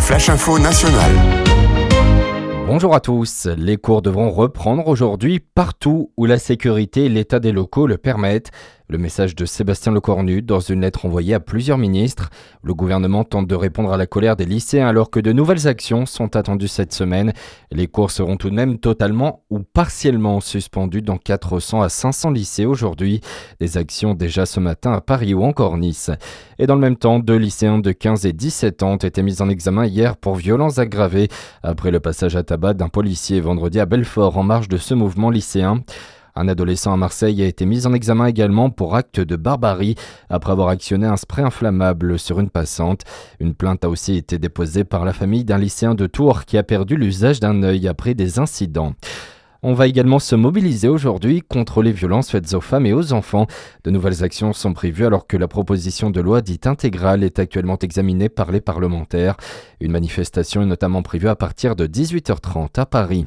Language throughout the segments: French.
Flash Info National. Bonjour à tous. Les cours devront reprendre aujourd'hui partout où la sécurité et l'état des locaux le permettent. Le message de Sébastien Lecornu dans une lettre envoyée à plusieurs ministres. Le gouvernement tente de répondre à la colère des lycéens alors que de nouvelles actions sont attendues cette semaine. Les cours seront tout de même totalement ou partiellement suspendus dans 400 à 500 lycées aujourd'hui. Des actions déjà ce matin à Paris ou encore Nice. Et dans le même temps, 2 lycéens de 15 et 17 ans ont été mis en examen hier pour violences aggravées après le passage à tabac d'un policier vendredi à Belfort en marge de ce mouvement lycéen. Un adolescent à Marseille a été mis en examen également pour acte de barbarie après avoir actionné un spray inflammable sur une passante. Une plainte a aussi été déposée par la famille d'un lycéen de Tours qui a perdu l'usage d'un œil après des incidents. On va également se mobiliser aujourd'hui contre les violences faites aux femmes et aux enfants. De nouvelles actions sont prévues alors que la proposition de loi dite intégrale est actuellement examinée par les parlementaires. Une manifestation est notamment prévue à partir de 18h30 à Paris.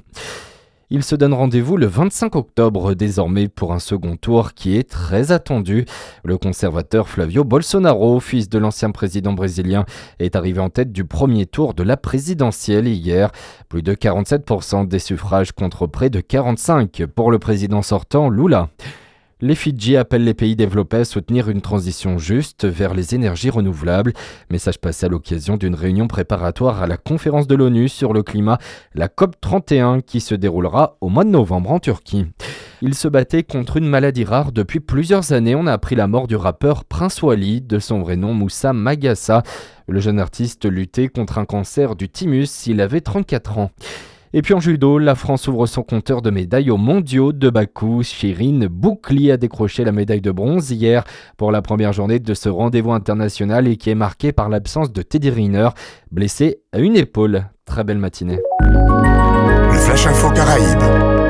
Il se donne rendez-vous le 25 octobre désormais pour un second tour qui est très attendu. Le conservateur Flavio Bolsonaro, fils de l'ancien président brésilien, est arrivé en tête du premier tour de la présidentielle hier. Plus de 47% des suffrages contre près de 45% pour le président sortant Lula. Les Fidji appellent les pays développés à soutenir une transition juste vers les énergies renouvelables. Message passé à l'occasion d'une réunion préparatoire à la conférence de l'ONU sur le climat, la COP31, qui se déroulera au mois de novembre en Turquie. Il se battait contre une maladie rare depuis plusieurs années. On a appris la mort du rappeur Prince Wally, de son vrai nom Moussa Magassa. Le jeune artiste luttait contre un cancer du thymus. Il avait 34 ans. Et puis en judo, la France ouvre son compteur de médailles aux mondiaux de Bakou. Chirine Boukli a décroché la médaille de bronze hier pour la première journée de ce rendez-vous international et qui est marqué par l'absence de Teddy Riner, blessé à une épaule. Très belle matinée. Le Flash Info Caraïbes.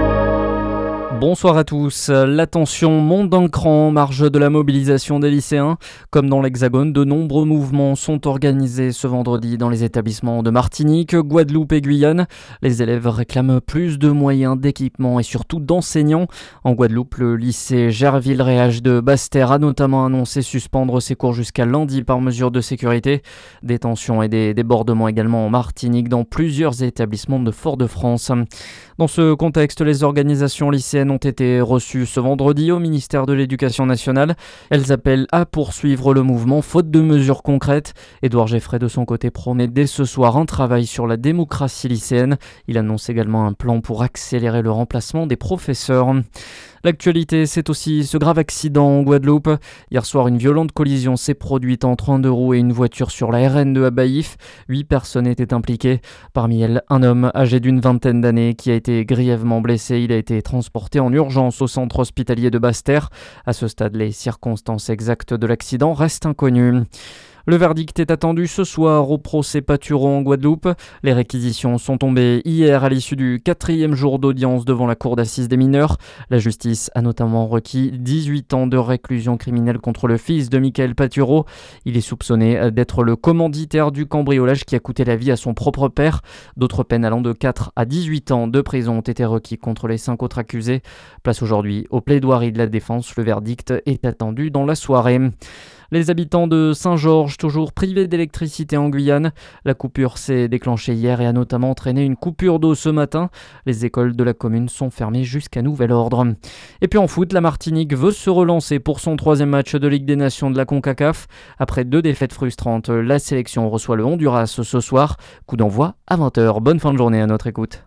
Bonsoir à tous. La tension monte d'un cran en marge de la mobilisation des lycéens. Comme dans l'Hexagone, de nombreux mouvements sont organisés ce vendredi dans les établissements de Martinique, Guadeloupe et Guyane. Les élèves réclament plus de moyens, d'équipements et surtout d'enseignants. En Guadeloupe, le lycée Gerville-Réage de Basse-Terre a notamment annoncé suspendre ses cours jusqu'à lundi par mesure de sécurité. Des tensions et des débordements également en Martinique dans plusieurs établissements de Fort-de-France. Dans ce contexte, les organisations lycéennes ont été reçues ce vendredi au ministère de l'Éducation nationale. Elles appellent à poursuivre le mouvement faute de mesures concrètes. Édouard Geffray de son côté promet dès ce soir un travail sur la démocratie lycéenne. Il annonce également un plan pour accélérer le remplacement des professeurs. L'actualité, c'est aussi ce grave accident en Guadeloupe. Hier soir, une violente collision s'est produite entre un 2 roues et une voiture sur la RN2 à Baïf. 8 personnes étaient impliquées. Parmi elles, un homme âgé d'une vingtaine d'années qui a été grièvement blessé. Il a été transporté en urgence au centre hospitalier de Basse-Terre. À ce stade, les circonstances exactes de l'accident restent inconnues. Le verdict est attendu ce soir au procès Paturo en Guadeloupe. Les réquisitions sont tombées hier à l'issue du 4e jour d'audience devant la cour d'assises des mineurs. La justice a notamment requis 18 ans de réclusion criminelle contre le fils de Michael Paturo. Il est soupçonné d'être le commanditaire du cambriolage qui a coûté la vie à son propre père. D'autres peines allant de 4 à 18 ans de prison ont été requis contre les 5 autres accusés. Place aujourd'hui aux plaidoiries de la défense. Le verdict est attendu dans la soirée. Les habitants de Saint-Georges, toujours privés d'électricité en Guyane. La coupure s'est déclenchée hier et a notamment entraîné une coupure d'eau ce matin. Les écoles de la commune sont fermées jusqu'à nouvel ordre. Et puis en foot, la Martinique veut se relancer pour son 3e match de Ligue des Nations de la CONCACAF. Après 2 défaites frustrantes, la sélection reçoit le Honduras ce soir. Coup d'envoi à 20h. Bonne fin de journée à notre écoute.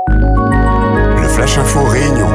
Le Flash Info Réunion.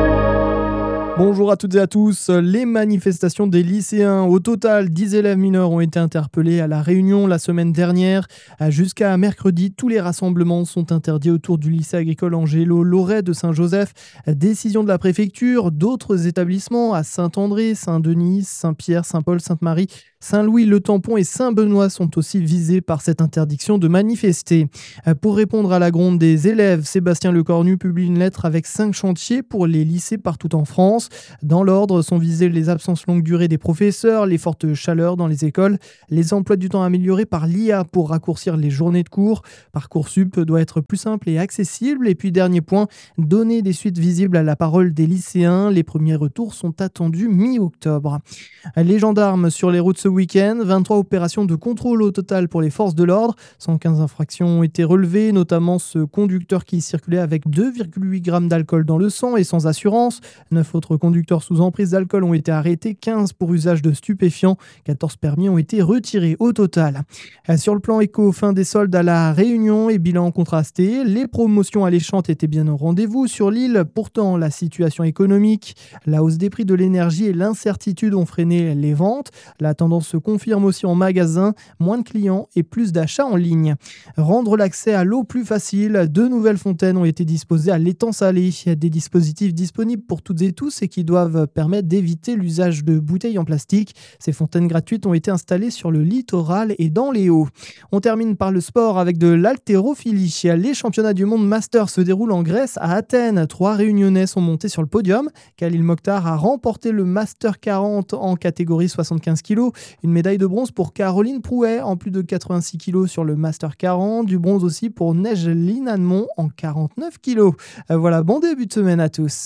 Bonjour à toutes et à tous. Les manifestations des lycéens. Au total, 10 élèves mineurs ont été interpellés à La Réunion la semaine dernière. Jusqu'à mercredi, tous les rassemblements sont interdits autour du lycée agricole Angélo-Loret de Saint-Joseph. Décision de la préfecture. D'autres établissements à Saint-André, Saint-Denis, Saint-Pierre, Saint-Paul, Sainte-Marie, Saint-Louis, Le Tampon et Saint-Benoît sont aussi visés par cette interdiction de manifester. Pour répondre à la gronde des élèves, Sébastien Lecornu publie une lettre avec 5 chantiers pour les lycées partout en France. Dans l'ordre sont visées les absences longue durée des professeurs, les fortes chaleurs dans les écoles, les emplois du temps améliorés par l'IA pour raccourcir les journées de cours. Parcoursup doit être plus simple et accessible. Et puis dernier point, donner des suites visibles à la parole des lycéens. Les premiers retours sont attendus mi-octobre. Les gendarmes sur les routes ce week-end. 23 opérations de contrôle au total pour les forces de l'ordre. 115 infractions ont été relevées, notamment ce conducteur qui circulait avec 2,8 grammes d'alcool dans le sang et sans assurance. 9 autres conducteurs sous emprise d'alcool ont été arrêtés, 15 pour usage de stupéfiants. 14 permis ont été retirés au total. Sur le plan éco, fin des soldes à La Réunion et bilan contrasté. Les promotions alléchantes étaient bien au rendez-vous sur l'île. Pourtant, la situation économique, la hausse des prix de l'énergie et l'incertitude ont freiné les ventes. La tendance se confirme aussi en magasin, moins de clients et plus d'achats en ligne. Rendre l'accès à l'eau plus facile, 2 nouvelles fontaines ont été disposées à l'étang salé. Des dispositifs disponibles pour toutes et tous et qui doivent permettre d'éviter l'usage de bouteilles en plastique. Ces fontaines gratuites ont été installées sur le littoral et dans les Hauts. On termine par le sport avec de l'haltérophilie. Les championnats du monde master se déroulent en Grèce à Athènes. 3 Réunionnais sont montés sur le podium. Khalil Mokhtar a remporté le Master 40 en catégorie 75 kg. Une médaille de bronze pour Caroline Prouet en plus de 86 kg sur le Master 40. Du bronze aussi pour Nejline Annemont en 49 kg. Voilà, bon début de semaine à tous.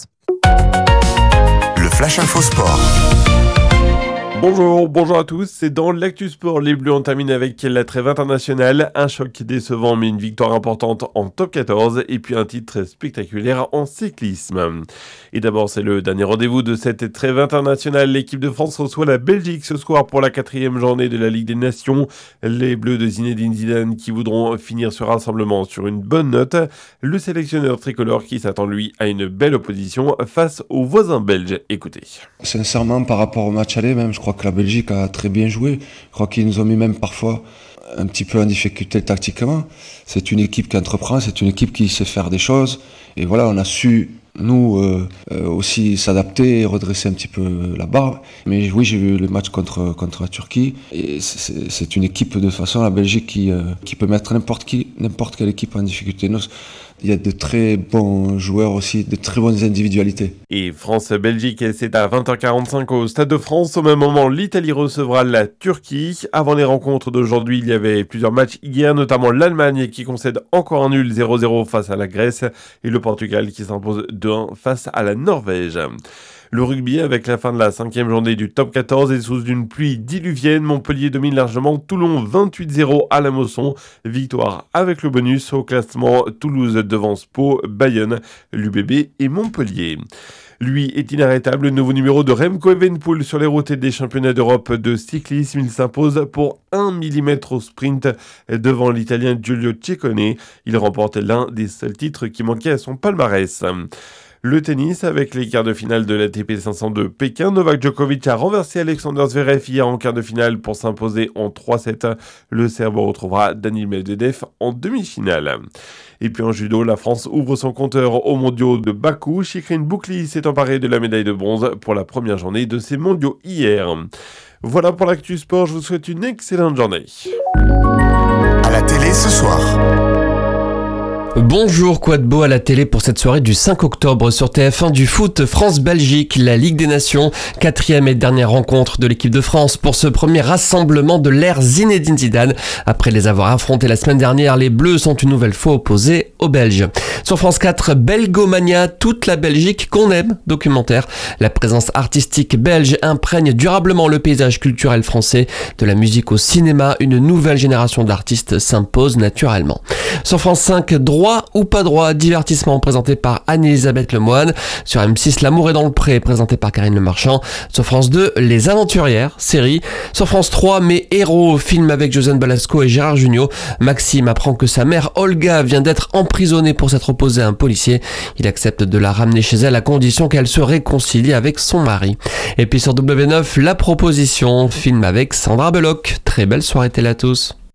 Le Flash Info Sport. Bonjour à tous, c'est dans l'Actu Sport. Les Bleus ont terminé avec la trêve internationale, un choc décevant mais une victoire importante en top 14 et puis un titre spectaculaire en cyclisme. Et d'abord c'est le dernier rendez-vous de cette trêve internationale. L'équipe de France reçoit la Belgique ce soir pour la 4e journée de la Ligue des Nations. Les Bleus de Zinedine Zidane qui voudront finir ce rassemblement sur une bonne note. Le sélectionneur tricolore qui s'attend lui à une belle opposition face aux voisins belges. Écoutez. Sincèrement par rapport au match aller même, je crois que la Belgique a très bien joué. Je crois qu'ils nous ont mis même parfois un petit peu en difficulté tactiquement. C'est une équipe qui entreprend, c'est une équipe qui sait faire des choses. Et voilà, on a su, nous, aussi s'adapter et redresser un petit peu la barre. Mais oui, j'ai vu le match contre la Turquie. Et c'est une équipe, de toute façon, la Belgique, qui peut mettre n'importe quelle équipe en difficulté. Il y a de très bons joueurs aussi, de très bonnes individualités. Et France-Belgique, c'est à 20h45 au Stade de France. Au même moment, l'Italie recevra la Turquie. Avant les rencontres d'aujourd'hui, il y avait plusieurs matchs hier, notamment l'Allemagne qui concède encore un nul 0-0 face à la Grèce et le Portugal qui s'impose 2-1 face à la Norvège. Le rugby, avec la fin de la 5e journée du top 14 et sous une pluie diluvienne, Montpellier domine largement Toulon 28-0 à la Mosson. Victoire avec le bonus au classement. Toulouse devance Pau, Bayonne, l'UBB et Montpellier. Lui est inarrêtable, le nouveau numéro de Remco Evenepoel sur les routes des championnats d'Europe de cyclisme. Il s'impose pour 1 mm au sprint devant l'Italien Giulio Ciccone. Il remporte l'un des seuls titres qui manquaient à son palmarès. Le tennis, avec les quarts de finale de l'ATP 500 de Pékin, Novak Djokovic a renversé Alexander Zverev hier en quart de finale pour s'imposer en 3-7. Le Serbe retrouvera Daniil Medvedev en demi-finale. Et puis en judo, la France ouvre son compteur aux mondiaux de Bakou. Shikrine Boukli s'est emparé de la médaille de bronze pour la première journée de ces mondiaux hier. Voilà pour l'Actu Sport, je vous souhaite une excellente journée. À la télé ce soir. Bonjour, quoi de beau à la télé pour cette soirée du 5 octobre sur TF1 du foot France-Belgique, la Ligue des Nations, 4e et dernière rencontre de l'équipe de France pour ce premier rassemblement de l'ère Zinedine Zidane. Après les avoir affrontés la semaine dernière, les Bleus sont une nouvelle fois opposés aux Belges. Sur France 4, Belgomania, toute la Belgique qu'on aime, documentaire. La présence artistique belge imprègne durablement le paysage culturel français. De la musique au cinéma, une nouvelle génération d'artistes s'impose naturellement. Sur France 5, droit ou pas droit, divertissement présenté par Anne-Elisabeth Lemoine. Sur M6, L'amour est dans le pré, présenté par Karine Le Marchand. Sur France 2, Les Aventurières, série. Sur France 3, Mes héros, film avec Josiane Balasco et Gérard Jugnot. Maxime apprend que sa mère Olga vient d'être emprisonnée pour s'être opposée à un policier. Il accepte de la ramener chez elle à condition qu'elle se réconcilie avec son mari. Et puis sur W9, La proposition, film avec Sandra Bullock. Très belle soirée télé à tous.